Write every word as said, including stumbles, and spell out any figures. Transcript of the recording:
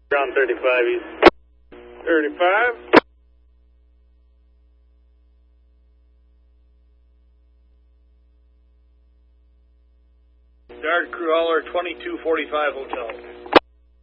Ground thirty-five east. thirty-five. Guard crew hauler twenty-two forty-five hotel.